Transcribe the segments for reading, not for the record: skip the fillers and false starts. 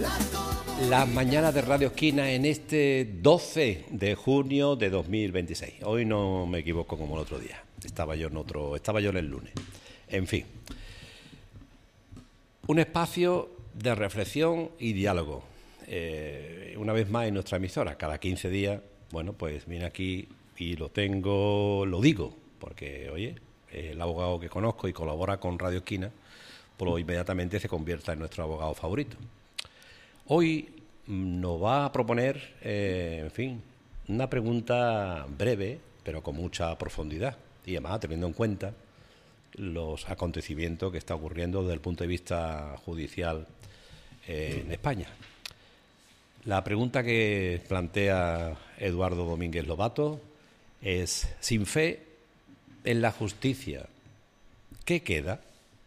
Las mañanas de Radio Esquina en este 12 de junio de 2026. Hoy no me equivoco como el otro día. Estaba yo en el lunes. En fin. Un espacio de reflexión y diálogo. Una vez más en nuestra emisora, cada 15 días, bueno, pues vine aquí y lo digo, porque, oye, el abogado que conozco y colabora con Radio Esquina, pues inmediatamente se convierta en nuestro abogado favorito. Hoy nos va a proponer, en fin, una pregunta breve, pero con mucha profundidad, y además teniendo en cuenta los acontecimientos que están ocurriendo desde el punto de vista judicial en España. La pregunta que plantea Eduardo Domínguez Lobato es: sin fe en la justicia, ¿qué queda?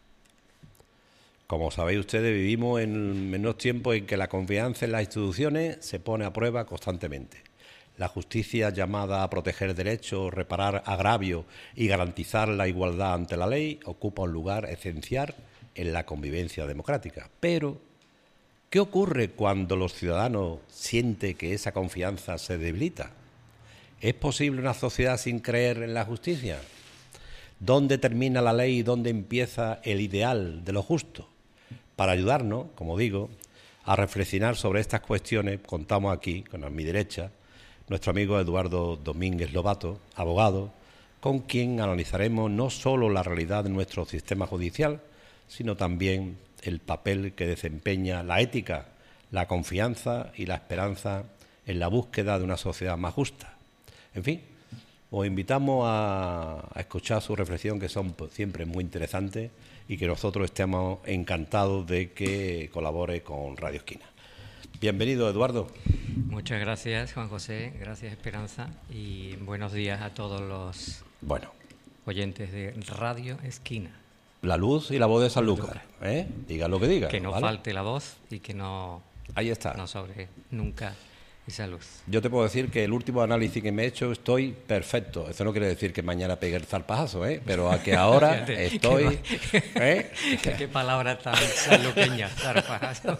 Como sabéis ustedes, vivimos en unos tiempos en que la confianza en las instituciones se pone a prueba constantemente. La justicia, llamada a proteger derechos, reparar agravios y garantizar la igualdad ante la ley, ocupa un lugar esencial en la convivencia democrática. Pero, ¿qué ocurre cuando los ciudadanos sienten que esa confianza se debilita? ¿Es posible una sociedad sin creer en la justicia? ¿Dónde termina la ley y dónde empieza el ideal de lo justo? Para ayudarnos, como digo, a reflexionar sobre estas cuestiones, contamos aquí, con a mi derecha, nuestro amigo Eduardo Domínguez Lobato, abogado, con quien analizaremos no solo la realidad de nuestro sistema judicial, sino también el papel que desempeña la ética, la confianza y la esperanza en la búsqueda de una sociedad más justa. En fin, os invitamos a escuchar su reflexión, que son siempre muy interesantes, y que nosotros estemos encantados de que colabore con Radio Esquina. Bienvenido, Eduardo. Muchas gracias, Juan José. Gracias, Esperanza. Y buenos días a todos los oyentes de Radio Esquina. La luz y la voz de Sanlúcar. Diga lo que diga. Que no ¿vale? falte la voz y que no, ahí está. No sobre nunca esa luz. Yo te puedo decir que el último análisis que me he hecho estoy perfecto. Eso no quiere decir que mañana pegue el zarpajazo, pero a que ahora estoy... ¿Qué palabra tan sanluqueña, zarpajazo?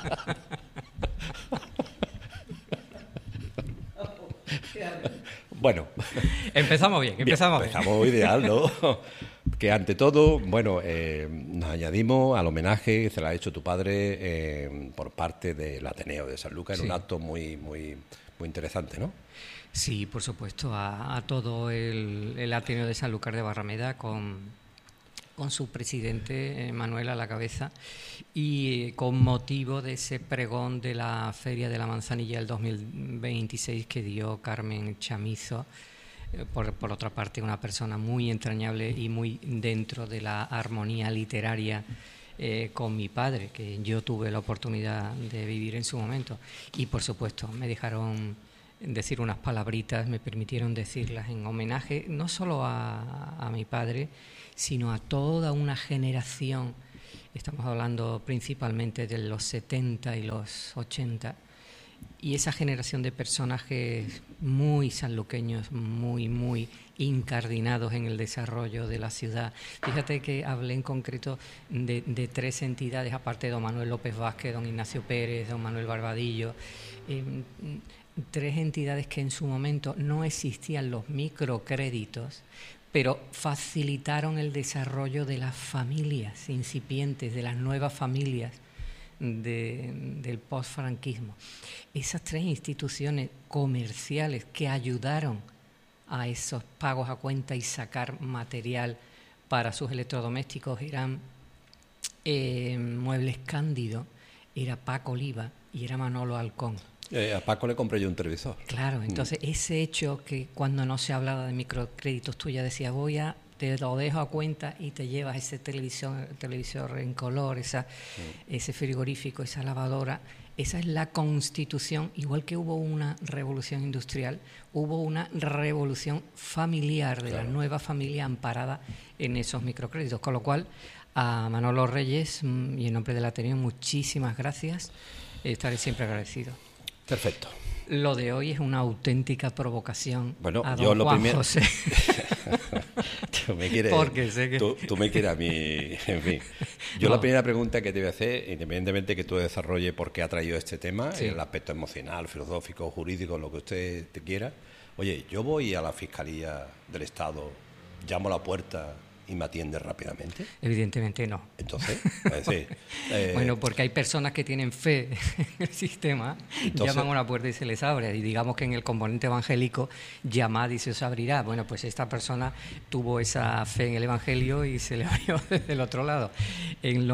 Bueno. Empezamos bien. Empezamos ideal, ¿no? Que ante todo, nos añadimos al homenaje que se le ha hecho tu padre por parte del Ateneo de Sanlúcar, en un acto muy, muy, muy interesante, ¿no? Sí, por supuesto, a todo el Ateneo de Sanlúcar de Barrameda con su presidente Manuel a la cabeza, y con motivo de ese pregón de la Feria de la Manzanilla del 2026 que dio Carmen Chamizo. Por otra parte, una persona muy entrañable y muy dentro de la armonía literaria con mi padre, que yo tuve la oportunidad de vivir en su momento. Y, por supuesto, me dejaron decir unas palabritas, me permitieron decirlas en homenaje no solo a mi padre, sino a toda una generación. Estamos hablando principalmente de los 70 y los 80, y esa generación de personajes muy sanluqueños, muy, muy incardinados en el desarrollo de la ciudad. Fíjate que hablé en concreto de tres entidades, aparte de don Manuel López Vázquez, don Ignacio Pérez, don Manuel Barbadillo, tres entidades que en su momento no existían los microcréditos, pero facilitaron el desarrollo de las familias incipientes, de las nuevas familias del postfranquismo. Esas tres instituciones comerciales que ayudaron a esos pagos a cuenta y sacar material para sus electrodomésticos eran Muebles Cándido, era Paco Oliva y era Manolo Halcón. A Paco le compré yo un televisor. Claro, entonces ese hecho que cuando no se hablaba de microcréditos, tú ya decías, te lo dejo a cuenta y te llevas ese televisor en color, ese frigorífico, esa lavadora. Esa es la constitución. Igual que hubo una revolución industrial, hubo una revolución familiar de la nueva familia amparada en esos microcréditos. Con lo cual, a Manolo Reyes y en nombre del Ateneo, muchísimas gracias. Estaré siempre agradecido. Perfecto. Lo de hoy es una auténtica provocación a don yo lo Juan primero... José. Tú me quieres, Porque sé que... tú me quieres a mí, en fin. Yo No. la primera pregunta que te voy a hacer, independientemente que tú desarrolles por qué ha traído este tema, Sí. el aspecto emocional, filosófico, jurídico, lo que usted te quiera. Oye, yo voy a la Fiscalía del Estado, llamo a la puerta y me atiende rápidamente. Evidentemente no. Entonces, es decir, Bueno, porque hay personas que tienen fe en el sistema, Entonces- llaman a una puerta y se les abre. Y digamos que en el componente evangélico, llamad y se os abrirá. Bueno, pues esta persona tuvo esa fe en el Evangelio y se le abrió desde el otro lado. En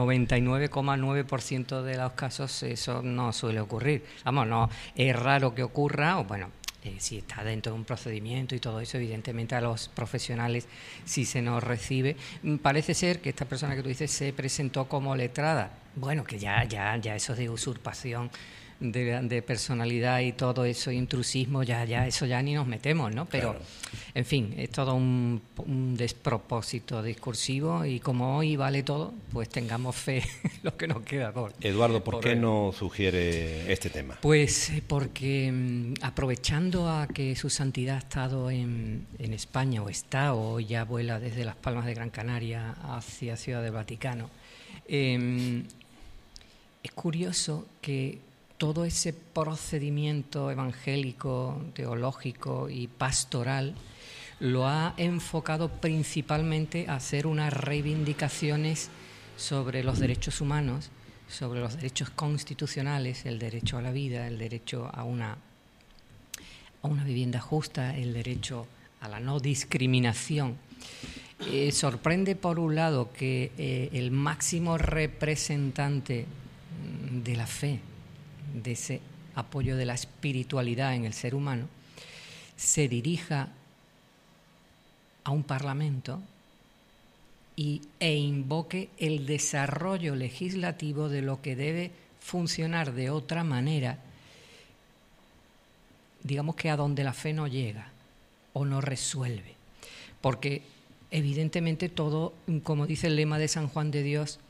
99,9% de los casos eso no suele ocurrir. Vamos, no, es raro que ocurra, o bueno, si está dentro de un procedimiento y todo eso, evidentemente a los profesionales si se nos recibe. Parece ser que esta persona que tú dices se presentó como letrada. Bueno, que ya eso de usurpación de personalidad y todo eso, intrusismo, ya eso ya ni nos metemos, ¿no? Pero, Claro. en fin, es todo un despropósito discursivo y como hoy vale todo, pues tengamos fe en lo que nos queda por... Eduardo, ¿por qué ver. no sugiere este tema? Pues porque aprovechando a que su santidad ha estado en España, o está, o ya vuela desde Las Palmas de Gran Canaria hacia Ciudad del Vaticano, es curioso que todo ese procedimiento evangélico, teológico y pastoral lo ha enfocado principalmente a hacer unas reivindicaciones sobre los derechos humanos, sobre los derechos constitucionales, el derecho a la vida, el derecho a una vivienda justa, el derecho a la no discriminación. Sorprende, por un lado, que el máximo representante de la fe, de ese apoyo de la espiritualidad en el ser humano, se dirija a un parlamento e invoque el desarrollo legislativo de lo que debe funcionar de otra manera, digamos que a donde la fe no llega o no resuelve. Porque evidentemente todo, como dice el lema de San Juan de Dios,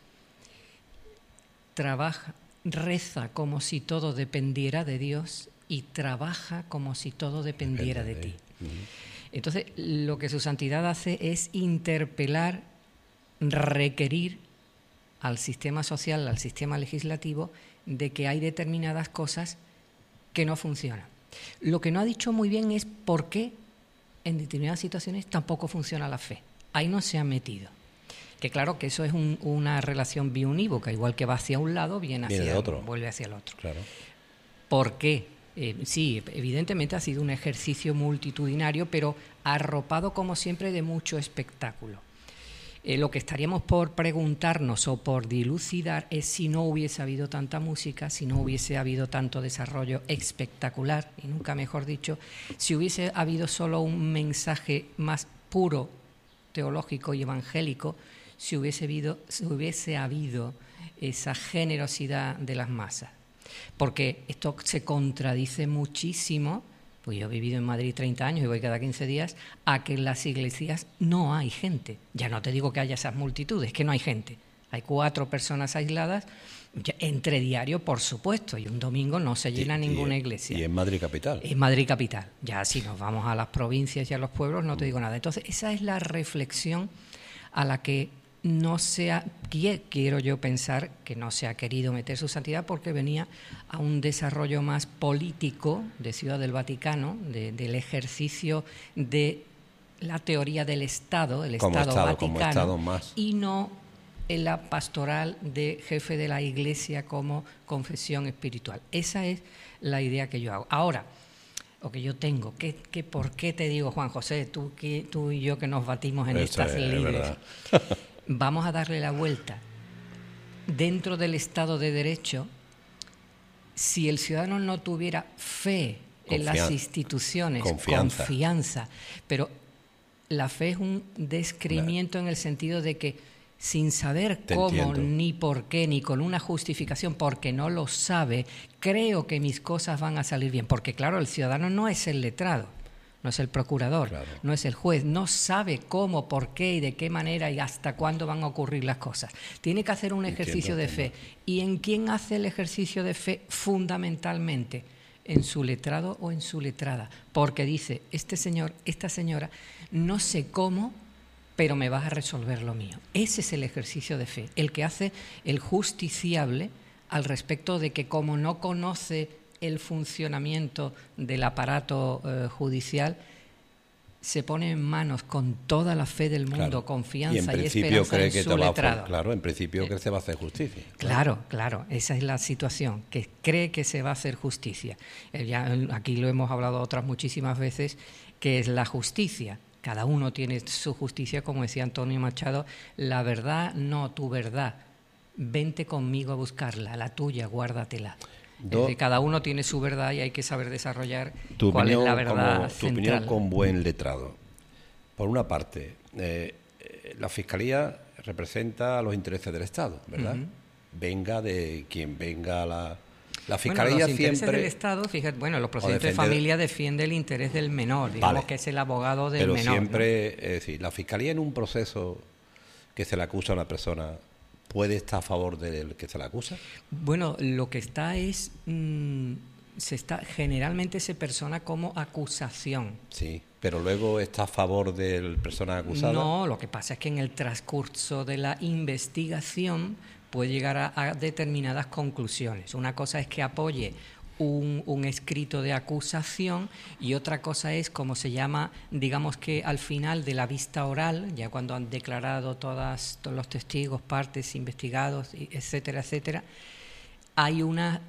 reza como si todo dependiera de Dios y trabaja como si todo dependiera de ti. Entonces, lo que su santidad hace es interpelar, requerir al sistema social, al sistema legislativo, de que hay determinadas cosas que no funcionan. Lo que no ha dicho muy bien es por qué en determinadas situaciones tampoco funciona la fe. Ahí no se ha metido. Que claro que eso es una relación biunívoca, igual que va hacia un lado, viene de otro. vuelve hacia el otro. Claro. ¿Por qué? Sí, evidentemente ha sido un ejercicio multitudinario, pero arropado como siempre de mucho espectáculo. Lo que estaríamos por preguntarnos o por dilucidar es si no hubiese habido tanta música, si no hubiese habido tanto desarrollo espectacular, y nunca mejor dicho, si hubiese habido solo un mensaje más puro, teológico y evangélico, si hubiese habido esa generosidad de las masas. Porque esto se contradice muchísimo, pues yo he vivido en Madrid 30 años y voy cada 15 días, a que en las iglesias no hay gente. Ya no te digo que haya esas multitudes, que no hay gente. Hay 4 personas aisladas, entre diario, por supuesto, y un domingo no se llena ninguna iglesia. Y en Madrid capital. En Madrid capital. Ya si nos vamos a las provincias y a los pueblos no te digo nada. Entonces, esa es la reflexión a la que quiero yo pensar que no se ha querido meter su santidad, porque venía a un desarrollo más político de Ciudad del Vaticano, del ejercicio de la teoría del Estado, el Estado Vaticano, como Estado más. y no en la pastoral de jefe de la Iglesia como confesión espiritual. Esa es la idea que yo hago. Ahora, o que yo tengo, ¿por qué te digo, Juan José, tú y yo que nos batimos en estas lides? Vamos a darle la vuelta. Dentro del Estado de Derecho, si el ciudadano no tuviera fe en las instituciones, confianza, pero la fe es un descreimiento en el sentido de que sin saber cómo, ni por qué, ni con una justificación, porque no lo sabe, creo que mis cosas van a salir bien. Porque claro, el ciudadano no es el letrado, no es el procurador, no es el juez, no sabe cómo, por qué y de qué manera y hasta cuándo van a ocurrir las cosas. Tiene que hacer un ejercicio de fe. ¿Y en quién hace el ejercicio de fe? Fundamentalmente en su letrado o en su letrada. Porque dice, este señor, esta señora, no sé cómo, pero me vas a resolver lo mío. Ese es el ejercicio de fe, el que hace el justiciable al respecto de que como no conoce el funcionamiento del aparato judicial, se pone en manos con toda la fe del mundo, claro, confianza y esperanza cree en que su letrado. Claro, en principio cree que se va a hacer justicia. Claro, esa es la situación, que cree que se va a hacer justicia. Ya aquí lo hemos hablado otras muchísimas veces, que es la justicia. Cada uno tiene su justicia, como decía Antonio Machado, la verdad, no tu verdad. Vente conmigo a buscarla, la tuya, guárdatela. Cada uno tiene su verdad y hay que saber desarrollar cuál es la verdad tu opinión con buen letrado. Por una parte, la Fiscalía representa los intereses del Estado, ¿verdad? Uh-huh. Venga de quien venga la Fiscalía. Bueno, los intereses siempre del Estado, fíjate, bueno, los procedimientos de familia defiende el interés del menor, digamos, que es el abogado del menor. Pero siempre, ¿no? Es decir, la Fiscalía en un proceso que se le acusa a una persona, ¿puede estar a favor del que se le acusa? Bueno, lo que está es... generalmente se persona como acusación. Sí, pero luego está a favor del persona acusada. No, lo que pasa es que en el transcurso de la investigación puede llegar a determinadas conclusiones. Una cosa es que apoye un escrito de acusación y otra cosa es, como se llama, digamos que al final de la vista oral, ya cuando han declarado todos los testigos, partes, investigados, etcétera, etcétera, hay una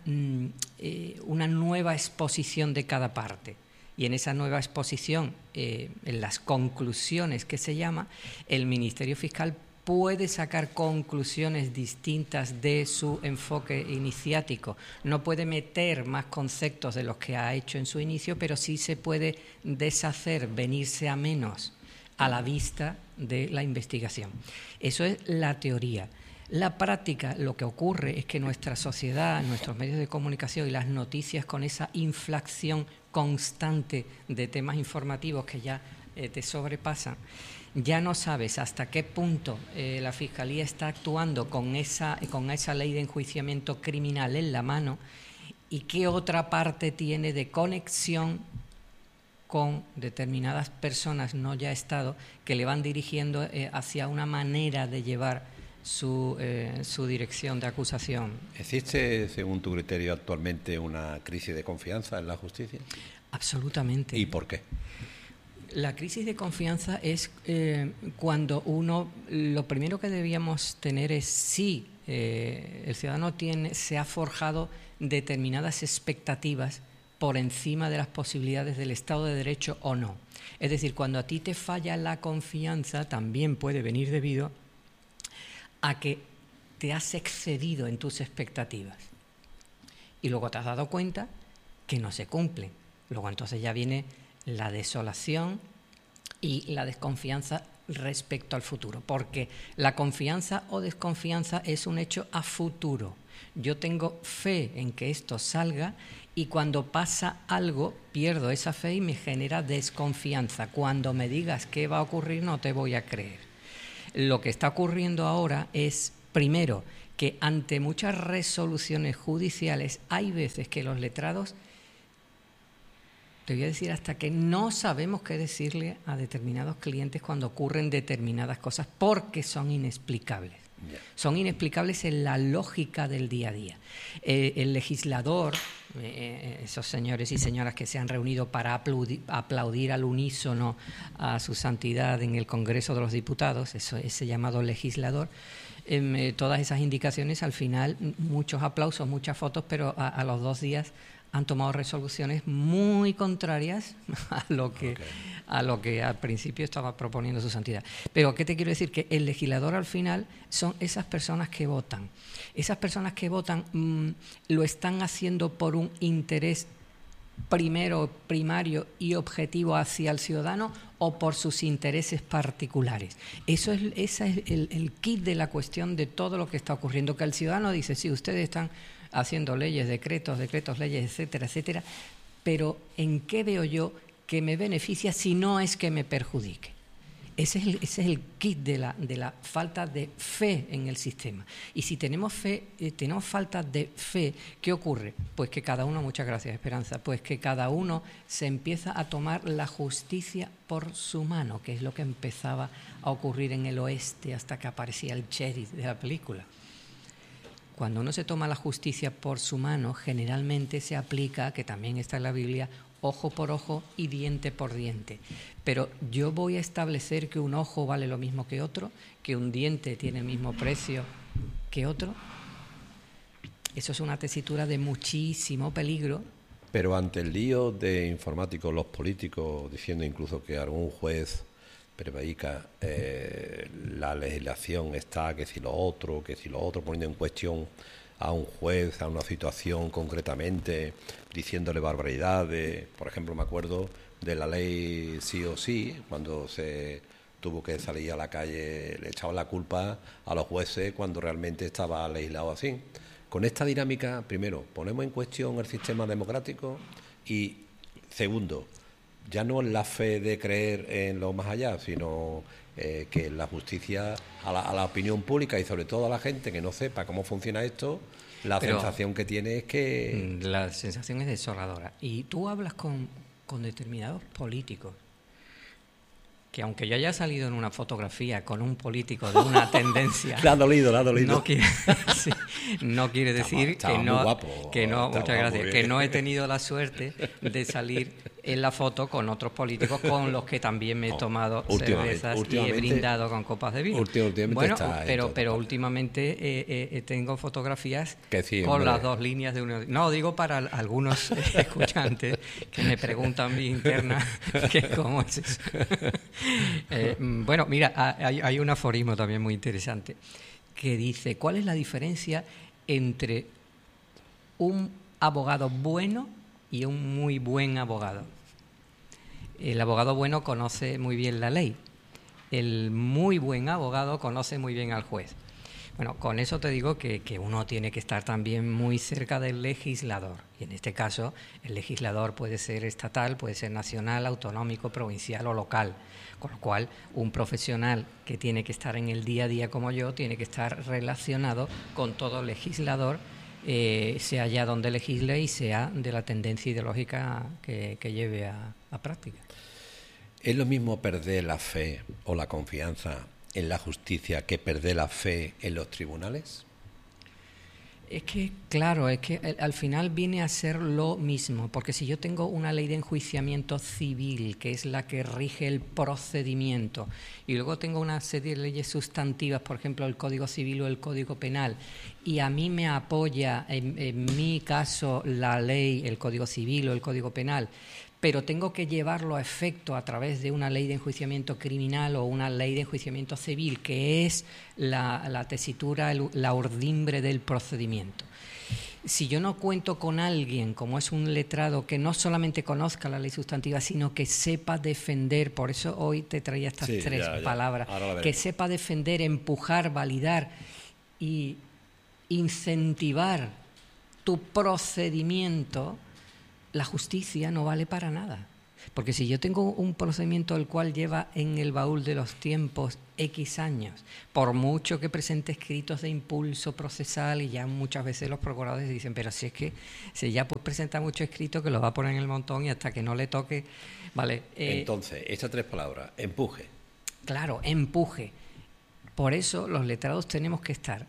nueva exposición de cada parte. Y en esa nueva exposición, en las conclusiones que se llama, el Ministerio Fiscal puede sacar conclusiones distintas de su enfoque iniciático. No puede meter más conceptos de los que ha hecho en su inicio, pero sí se puede deshacer, venirse a menos a la vista de la investigación. Eso es la teoría. La práctica, lo que ocurre es que nuestra sociedad, nuestros medios de comunicación y las noticias con esa inflación constante de temas informativos que ya te sobrepasan, ya no sabes hasta qué punto la Fiscalía está actuando con esa ley de enjuiciamiento criminal en la mano y qué otra parte tiene de conexión con determinadas personas, no ya Estado, que le van dirigiendo hacia una manera de llevar su dirección de acusación. ¿Existe, según tu criterio, actualmente una crisis de confianza en la justicia? Absolutamente. ¿Y por qué? La crisis de confianza es cuando lo primero que debíamos tener es si el ciudadano se ha forjado determinadas expectativas por encima de las posibilidades del Estado de Derecho o no. Es decir, cuando a ti te falla la confianza, también puede venir debido a que te has excedido en tus expectativas y luego te has dado cuenta que no se cumplen. Luego entonces ya viene la desolación y la desconfianza respecto al futuro, porque la confianza o desconfianza es un hecho a futuro. Yo tengo fe en que esto salga y cuando pasa algo pierdo esa fe y me genera desconfianza. Cuando me digas qué va a ocurrir no te voy a creer. Lo que está ocurriendo ahora es, primero, que ante muchas resoluciones judiciales hay veces que los letrados, te voy a decir hasta que no sabemos qué decirle a determinados clientes cuando ocurren determinadas cosas porque son inexplicables. Son inexplicables en la lógica del día a día. El legislador, esos señores y señoras que se han reunido para aplaudir al unísono a su santidad en el Congreso de los Diputados, ese llamado legislador, todas esas indicaciones, al final, muchos aplausos, muchas fotos, pero a los 2 días han tomado resoluciones muy contrarias a lo que al principio estaba proponiendo su santidad. Pero ¿qué te quiero decir? Que el legislador al final son esas personas que votan. Esas personas que votan lo están haciendo por un interés primario y objetivo hacia el ciudadano o por sus intereses particulares. Ese es el kit de la cuestión de todo lo que está ocurriendo, que el ciudadano dice, sí, ustedes están haciendo leyes, decretos, leyes, etcétera, etcétera, pero ¿en qué veo yo que me beneficia si no es que me perjudique? ese es el kit de la falta de fe en el sistema. Y si tenemos tenemos falta de fe, ¿qué ocurre? Pues que cada uno, muchas gracias Esperanza, pues que cada uno se empieza a tomar la justicia por su mano, que es lo que empezaba a ocurrir en el oeste hasta que aparecía el sheriff de la película. Cuando uno se toma la justicia por su mano, generalmente se aplica, que también está en la Biblia, ojo por ojo y diente por diente. Pero yo voy a establecer que un ojo vale lo mismo que otro, que un diente tiene el mismo precio que otro. Eso es una tesitura de muchísimo peligro. Pero ante el lío de informáticos, los políticos diciendo incluso que algún juez prevarica la legislación está, que si lo otro, poniendo en cuestión a un juez, a una situación concretamente, diciéndole barbaridades. Por ejemplo, me acuerdo de la ley sí o sí, cuando se tuvo que salir a la calle, le echaban la culpa a los jueces cuando realmente estaba legislado así. Con esta dinámica, primero, ponemos en cuestión el sistema democrático y, segundo, ya no es la fe de creer en lo más allá, sino que la justicia a la opinión pública y sobre todo a la gente que no sepa cómo funciona esto, sensación que tiene es que... La sensación es desoladora. Y tú hablas con determinados políticos que aunque yo haya salido en una fotografía con un político de una tendencia... Le ha dolido. No quiere decir estaba muy guapo, muchas gracias, que no he tenido la suerte de salir en la foto con otros políticos con los que también me he tomado cervezas y he brindado con copas de vino. Últimamente pero últimamente tengo fotografías sí, con las dos líneas de uno. No, digo para algunos escuchantes que me preguntan vía interna que cómo es eso. Bueno, mira, hay un aforismo también muy interesante que dice: ¿cuál es la diferencia entre un abogado bueno y un muy buen abogado? El abogado bueno conoce muy bien la ley, el muy buen abogado conoce muy bien al juez. Bueno, con eso te digo que uno tiene que estar también muy cerca del legislador. Y en este caso, el legislador puede ser estatal, puede ser nacional, autonómico, provincial o local. Con lo cual, un profesional que tiene que estar en el día a día como yo, tiene que estar relacionado con todo legislador, sea allá donde legisle y sea de la tendencia ideológica que lleve a práctica. ¿Es lo mismo perder la fe o la confianza en la justicia que perder la fe en los tribunales? Es que, claro, al final viene a ser lo mismo, porque si yo tengo una ley de enjuiciamiento civil, que es la que rige el procedimiento, y luego tengo una serie de leyes sustantivas, por ejemplo, el Código Civil o el Código Penal, y a mí me apoya, en mi caso, la ley, el Código Civil o el Código Penal, pero tengo que llevarlo a efecto a través de una ley de enjuiciamiento criminal o una ley de enjuiciamiento civil, que es la tesitura, la urdimbre del procedimiento. Si yo no cuento con alguien, como es un letrado, que no solamente conozca la ley sustantiva, sino que sepa defender, por eso hoy te traía estas tres palabras, que sepa defender, empujar, validar y incentivar tu procedimiento, la justicia no vale para nada. Porque si yo tengo un procedimiento el cual lleva en el baúl de los tiempos X años, por mucho que presente escritos de impulso procesal, y ya muchas veces los procuradores dicen, pero si es que si ya pues presenta mucho escrito, que lo va a poner en el montón y hasta que no le toque, vale. Entonces, estas tres palabras, empuje. Claro, empuje. Por eso los letrados tenemos que estar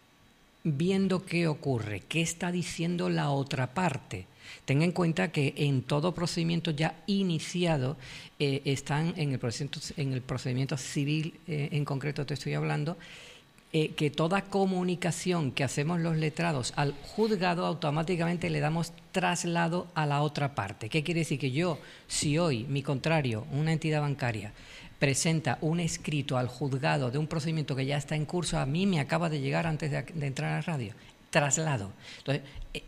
viendo qué ocurre, qué está diciendo la otra parte. Tenga en cuenta que en todo procedimiento ya iniciado están en el procedimiento civil, en concreto te estoy hablando, que toda comunicación que hacemos los letrados al juzgado automáticamente le damos traslado a la otra parte. ¿Qué quiere decir? Que yo, si hoy mi contrario, una entidad bancaria, presenta un escrito al juzgado de un procedimiento que ya está en curso, a mí me acaba de llegar antes de entrar a la radio, traslado. Entonces,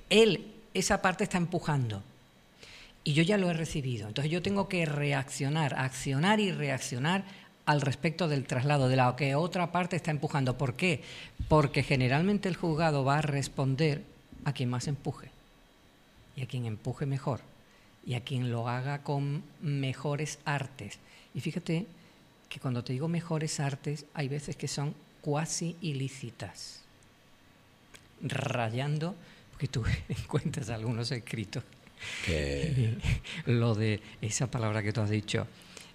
esa parte está empujando y yo ya lo he recibido. Entonces yo tengo que accionar y reaccionar al respecto del traslado, de lo que otra parte está empujando. ¿Por qué? Porque generalmente el juzgado va a responder a quien más empuje, y a quien empuje mejor, y a quien lo haga con mejores artes. Y fíjate que cuando te digo mejores artes, hay veces que son cuasi ilícitas, rayando, porque tú encuentras algunos escritos, lo de esa palabra que tú has dicho,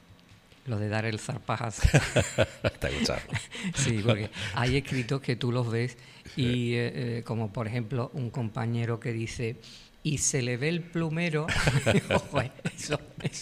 lo de dar el zarpajazo. Está escuchando. Sí, porque hay escritos que tú los ves y como por ejemplo un compañero que dice: y se le ve el plumero. Ojo, eso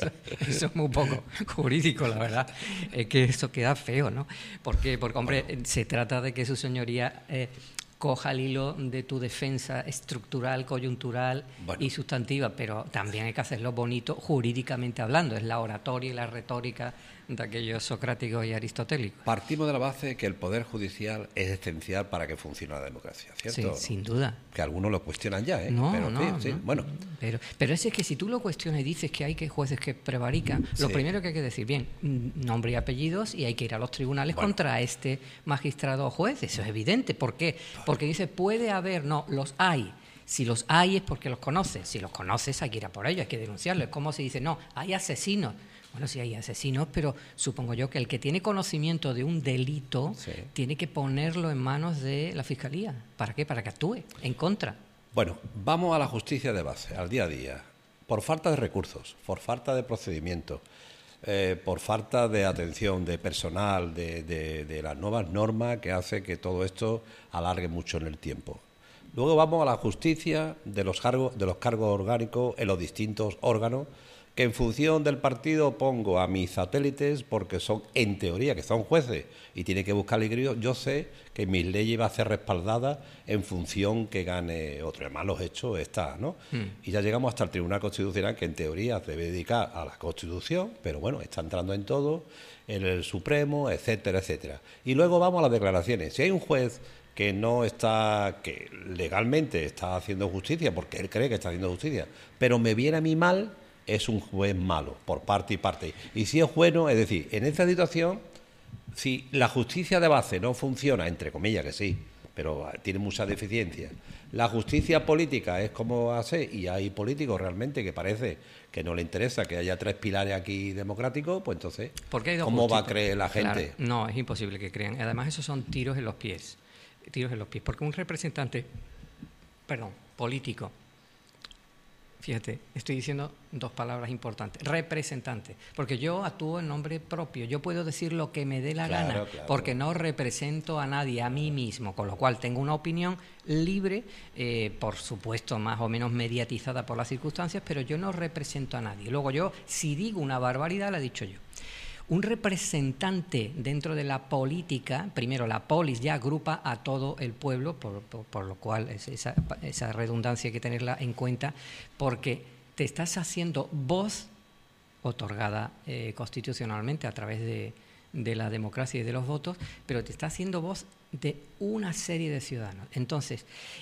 es muy poco jurídico, la verdad. Es que eso queda feo, ¿no? ¿Por qué? Porque, hombre, se trata de que su señoría coja el hilo de tu defensa estructural, coyuntural y sustantiva, pero también hay que hacerlo bonito jurídicamente hablando. Es la oratoria y la retórica de aquellos socráticos y aristotélicos. Partimos de la base que el Poder Judicial es esencial para que funcione la democracia, ¿cierto? Sí, sin duda. Que algunos lo cuestionan ya, ¿eh? No, pero, no, sí, no. Bueno. Pero es que si tú lo cuestionas y dices que hay que jueces que prevarican, lo primero que hay que decir, bien, nombre y apellidos, y hay que ir a los tribunales contra este magistrado o juez. Eso es evidente. ¿Por qué? Porque dice, puede haber, no, los hay. Si los hay es porque los conoces. Si los conoces hay que ir a por ellos, hay que denunciarlos. Es como si dice, no, hay asesinos. Bueno, sí hay asesinos, pero supongo yo que el que tiene conocimiento de un delito tiene que ponerlo en manos de la Fiscalía. ¿Para qué? Para que actúe en contra. Bueno, vamos a la justicia de base, al día a día. Por falta de recursos, por falta de procedimientos, por falta de atención de personal, de las nuevas normas que hace que todo esto alargue mucho en el tiempo. Luego vamos a la justicia de los cargos orgánicos en los distintos órganos, que en función del partido pongo a mis satélites porque son, en teoría, que son jueces y tienen que buscar el grillo. Yo sé que mis leyes van a ser respaldadas en función que gane otro. Además, los hechos están, ¿no? Y ya llegamos hasta el Tribunal Constitucional, que en teoría se debe dedicar a la Constitución, pero bueno, está entrando en todo, en el Supremo, etcétera, etcétera. Y luego vamos a las declaraciones. Si hay un juez que no está, que legalmente está haciendo justicia, porque él cree que está haciendo justicia, pero me viene a mí mal, es un juez malo, por parte y parte. Y si es bueno, es decir, en esta situación, si la justicia de base no funciona, entre comillas que sí, pero tiene muchas deficiencias, la justicia política es como hace, y hay políticos realmente que parece que no le interesa que haya 3 pilares aquí democráticicos, pues entonces, ¿cómo va a creer la gente? Claro, no, es imposible que crean. Además, esos son tiros en los pies. Tiros en los pies, porque un representante, político, fíjate, estoy diciendo 2 palabras importantes. Representante, porque yo actúo en nombre propio. Yo puedo decir lo que me dé la gana, porque no represento a nadie, a mí mismo, con lo cual tengo una opinión libre, por supuesto más o menos mediatizada por las circunstancias, pero yo no represento a nadie. Luego yo, si digo una barbaridad, la he dicho yo. Un representante dentro de la política, primero la polis ya agrupa a todo el pueblo, por lo cual esa redundancia hay que tenerla en cuenta, porque te estás haciendo voz otorgada constitucionalmente a través de la democracia y de los votos, pero te está haciendo voz de una serie de ciudadanos. Entonces,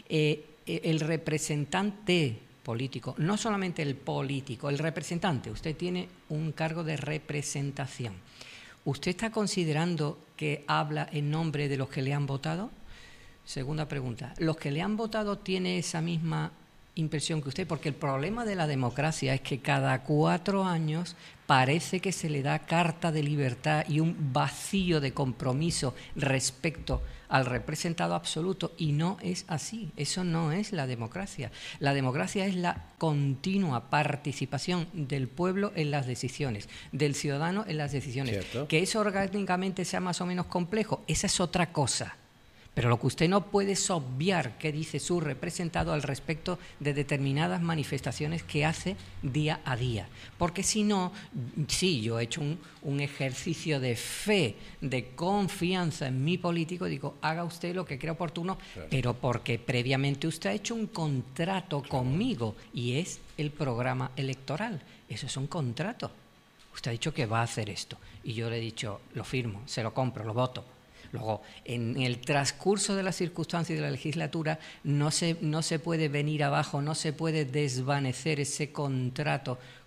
el representante político, no solamente el político, el representante, usted tiene un cargo de representación. ¿Usted está considerando que habla en nombre de los que le han votado? Segunda pregunta, ¿los que le han votado tienen esa misma impresión que usted? Porque el problema de la democracia es que cada 4 años parece que se le da carta de libertad y un vacío de compromiso respecto al representado absoluto, y no es así. Eso no es la democracia. La democracia es la continua participación del pueblo en las decisiones, del ciudadano en las decisiones. ¿Cierto? Que eso orgánicamente sea más o menos complejo, esa es otra cosa. Pero lo que usted no puede es obviar qué dice su representado al respecto de determinadas manifestaciones que hace día a día. Porque si no, sí, yo he hecho un ejercicio de fe, de confianza en mi político, digo, haga usted lo que crea oportuno, claro, pero porque previamente usted ha hecho un contrato conmigo, y es el programa electoral. Eso es un contrato. Usted ha dicho que va a hacer esto, y yo le he dicho, lo firmo, se lo compro, lo voto. Luego, en el transcurso de las circunstancias de la legislatura no se puede venir abajo, no se puede desvanecer ese contrato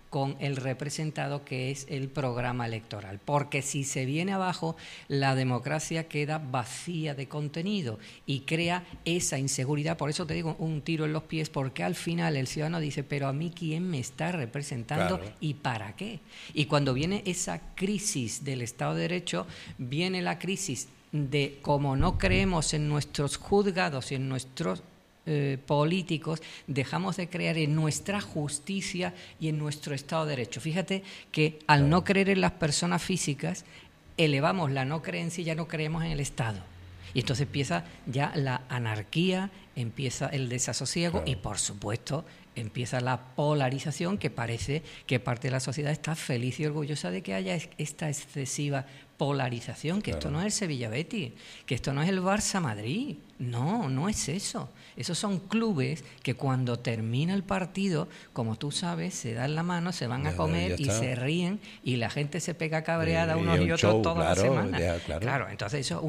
con el representado, que es el programa electoral. Porque si se viene abajo, la democracia queda vacía de contenido y crea esa inseguridad. Por eso te digo, un tiro en los pies, porque al final el ciudadano dice, pero a mí ¿quién me está representando? Claro. ¿Y para qué? Y cuando viene esa crisis del Estado de Derecho, viene la crisis de como no creemos en nuestros juzgados y en nuestros políticos, dejamos de creer en nuestra justicia y en nuestro Estado de Derecho. Fíjate que al no creer en las personas físicas, elevamos la no creencia y ya no creemos en el Estado. Y entonces empieza ya la anarquía, empieza el desasosiego y, por supuesto, empieza la polarización, que parece que parte de la sociedad está feliz y orgullosa de que haya esta excesiva polarización, que esto no es el Sevilla-Betis, que esto no es el Barça-Madrid. No, no es eso. Esos son clubes que cuando termina el partido, como tú sabes, se dan la mano, se van a comer y se ríen y la gente se pega cabreada unos y otros show, toda la semana. Claro, entonces eso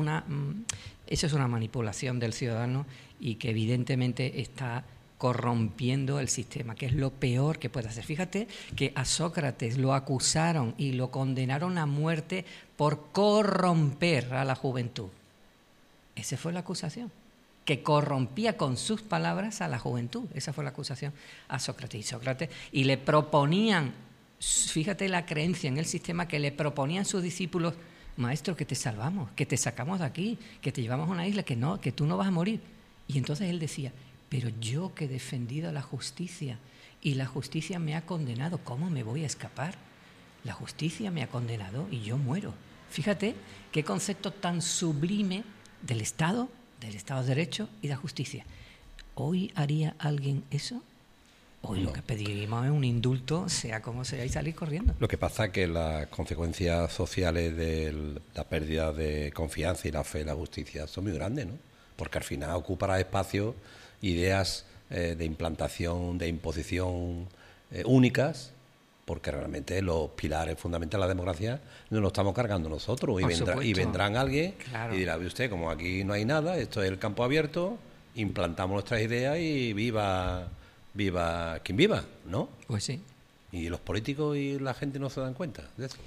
es una manipulación del ciudadano y que evidentemente está corrompiendo el sistema, que es lo peor que puede hacer. Fíjate que a Sócrates lo acusaron y lo condenaron a muerte por corromper a la juventud. Esa fue la acusación, que corrompía con sus palabras a la juventud. Esa fue la acusación a Sócrates. Y le proponían, fíjate la creencia en el sistema, que le proponían sus discípulos, maestro, que te salvamos, que te sacamos de aquí, que te llevamos a una isla, que tú no vas a morir. Y entonces él decía, pero yo que he defendido la justicia y la justicia me ha condenado, ¿cómo me voy a escapar? La justicia me ha condenado y yo muero. Fíjate qué concepto tan sublime del Estado de Derecho y de justicia. ¿Hoy haría alguien eso? Hoy lo que pediríamos es un indulto, sea como sea, y salir corriendo. Lo que pasa es que las consecuencias sociales de la pérdida de confianza y la fe en la justicia son muy grandes, ¿no? Porque al final ocupará espacios, ideas de implantación, de imposición únicas, porque realmente los pilares fundamentales de la democracia nos los estamos cargando nosotros y vendrán alguien y dirá, usted, como aquí no hay nada, esto es el campo abierto, implantamos nuestras ideas y viva quien viva, ¿no? Pues sí. Y los políticos y la gente no se dan cuenta de eso.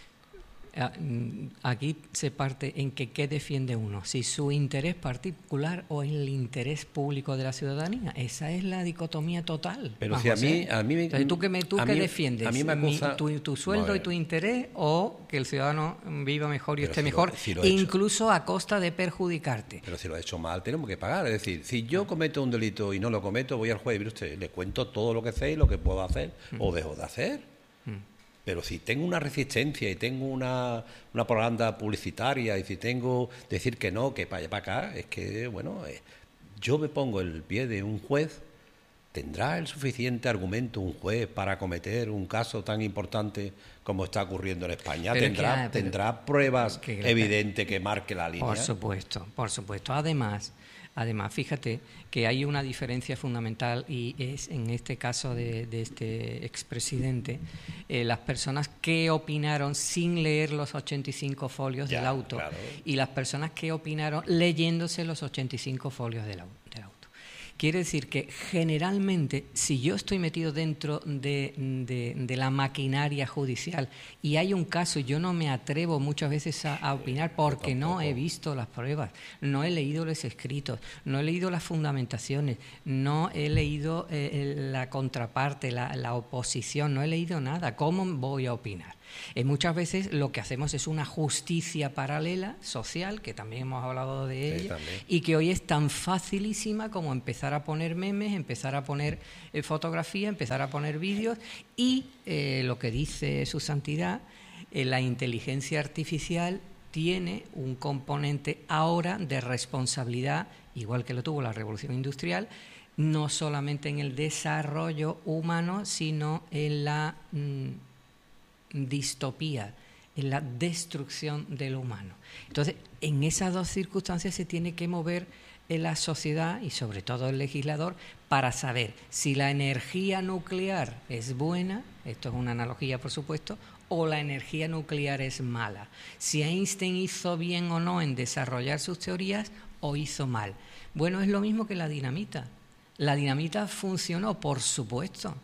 Aquí se parte en que qué defiende uno, si su interés particular o el interés público de la ciudadanía. Esa es la dicotomía total. Pero si a mí entonces, ¿tú qué defiendes? A mí me acusa, tu sueldo y tu interés, o que el ciudadano viva mejor y esté mejor, incluso a costa de perjudicarte. Pero si lo he hecho mal, tenemos que pagar. Es decir, si yo cometo un delito y no lo cometo, voy al juez y mire usted, le cuento todo lo que sé y lo que puedo hacer o dejo de hacer. Pero si tengo una resistencia y tengo una propaganda publicitaria y si tengo decir que no, que para allá para acá, es que, bueno, yo me pongo el pie de un juez. ¿Tendrá el suficiente argumento un juez para cometer un caso tan importante como está ocurriendo en España? ¿Tendrá pruebas evidentes que marque la línea? Por supuesto. Además, fíjate que hay una diferencia fundamental y es en este caso de este expresidente, las personas que opinaron sin leer los 85 folios del auto y las personas que opinaron leyéndose los 85 folios del auto. Quiere decir que generalmente, si yo estoy metido dentro de la maquinaria judicial y hay un caso, yo no me atrevo muchas veces a opinar porque no he visto las pruebas, no he leído los escritos, no he leído las fundamentaciones, no he leído la contraparte, la oposición, no he leído nada. ¿Cómo voy a opinar? Muchas veces lo que hacemos es una justicia paralela, social, que también hemos hablado de ella, y que hoy es tan facilísima como empezar a poner memes, empezar a poner fotografías, empezar a poner vídeos y lo que dice su santidad, la inteligencia artificial tiene un componente ahora de responsabilidad, igual que lo tuvo la revolución industrial, no solamente en el desarrollo humano, sino en la distopía, en la destrucción de lo humano. Entonces, en esas dos circunstancias se tiene que mover en la sociedad y sobre todo el legislador para saber si la energía nuclear es buena, esto es una analogía por supuesto, o la energía nuclear es mala. Si Einstein hizo bien o no en desarrollar sus teorías o hizo mal. Bueno, es lo mismo que la dinamita. La dinamita funcionó, por supuesto,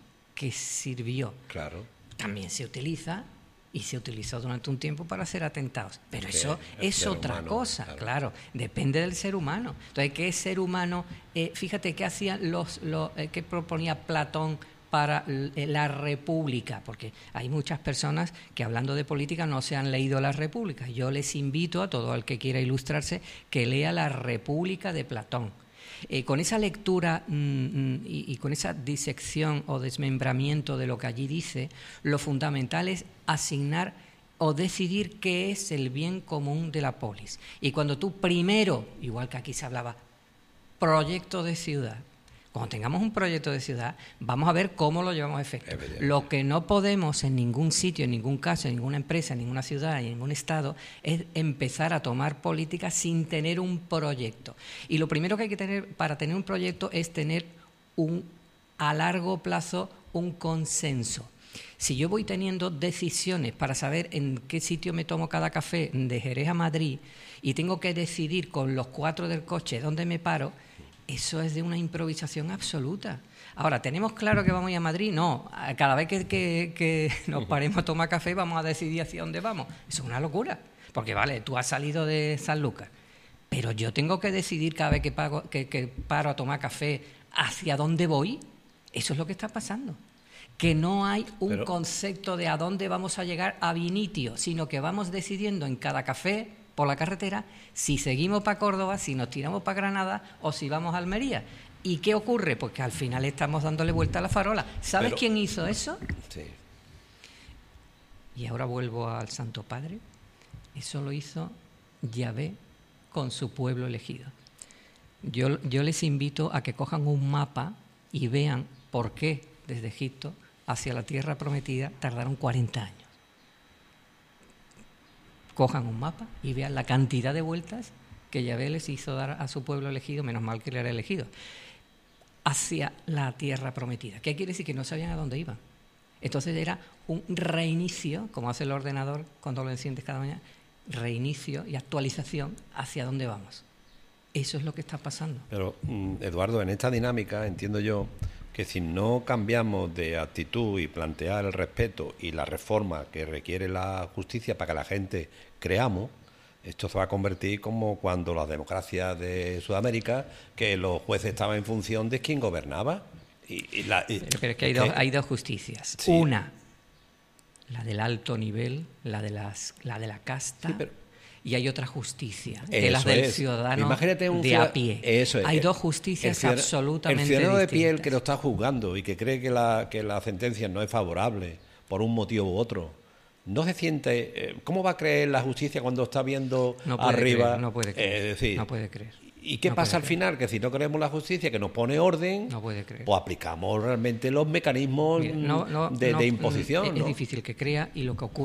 qué sirvió. Claro. También se utiliza y se utilizó durante un tiempo para hacer atentados. Pero Sí, eso es otra cosa, claro. Depende del ser humano. Entonces, ¿qué ser humano? Fíjate qué hacían qué proponía Platón para la República, porque hay muchas personas que hablando de política no se han leído la República. Yo les invito a todo el que quiera ilustrarse que lea la República de Platón. Con esa lectura y con esa disección o desmembramiento de lo que allí dice, lo fundamental es asignar o decidir qué es el bien común de la polis. Y cuando tú primero, igual que aquí se hablaba, proyecto de ciudad, cuando tengamos un proyecto de ciudad, vamos a ver cómo lo llevamos a efecto. Lo que no podemos en ningún sitio, en ningún caso, en ninguna empresa, en ninguna ciudad, en ningún estado, es empezar a tomar políticas sin tener un proyecto. Y lo primero que hay que tener para tener un proyecto es tener a largo plazo un consenso. Si yo voy teniendo decisiones para saber en qué sitio me tomo cada café de Jerez a Madrid y tengo que decidir con los 4 del coche dónde me paro, eso es de una improvisación absoluta. Ahora, ¿tenemos claro que vamos a ir a Madrid? No, cada vez que nos paremos a tomar café vamos a decidir hacia dónde vamos. Eso es una locura, porque vale, tú has salido de Sanlúcar, pero yo tengo que decidir cada vez que paro a tomar café hacia dónde voy. Eso es lo que está pasando. Que no hay un concepto de a dónde vamos a llegar a Vinitio, sino que vamos decidiendo en cada café por la carretera si seguimos para Córdoba, si nos tiramos para Granada o si vamos a Almería. ¿Y qué ocurre? Pues que al final estamos dándole vuelta a la farola. ¿Sabes quién hizo eso? Sí. Y ahora vuelvo al Santo Padre. Eso lo hizo Yahvé con su pueblo elegido. Yo les invito a que cojan un mapa y vean por qué desde Egipto hacia la tierra prometida tardaron 40 años. Cojan un mapa y vean la cantidad de vueltas que Yahvé les hizo dar a su pueblo elegido, menos mal que le era elegido, hacia la tierra prometida. ¿Qué quiere decir? Que no sabían a dónde iban. Entonces era un reinicio, como hace el ordenador cuando lo enciendes cada mañana, reinicio y actualización hacia dónde vamos. Eso es lo que está pasando. Pero, Eduardo, en esta dinámica entiendo yo que si no cambiamos de actitud y plantear el respeto y la reforma que requiere la justicia para que la gente creamos, esto se va a convertir como cuando las democracias de Sudamérica, que los jueces estaban en función de quién gobernaba. Pero es que hay dos justicias. Sí. Una, la del alto nivel, la de la casta. Sí, y hay otra justicia, que es la del ciudadano de a pie. Eso es. Hay dos justicias absolutamente distintas. El ciudadano de pie, el que lo está juzgando y que cree que la sentencia no es favorable por un motivo u otro, no se siente... ¿Cómo va a creer la justicia cuando está viendo arriba? No puede creer. No puede creer. ¿Y qué pasa al final? Que si no queremos la justicia que nos pone orden, no puede creer, pues aplicamos realmente los mecanismos de imposición. Es difícil que crea, y lo que ocurre